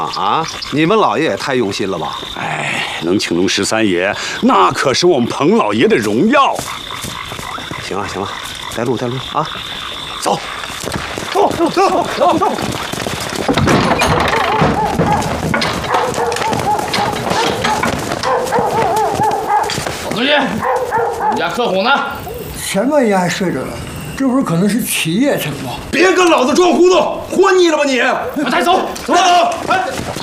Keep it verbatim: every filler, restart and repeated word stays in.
啊！你们老爷也太用心了吧！ 哎，能请动十三爷，那可是我们彭老爷的荣耀。 行了行了，带路带路啊！走， 走走走走走。 老司机，我们家客户呢？ 前半夜还睡着了，这会儿可能是起夜情况。 别跟老子装糊涂，活腻了吧你！ 快带走，走走。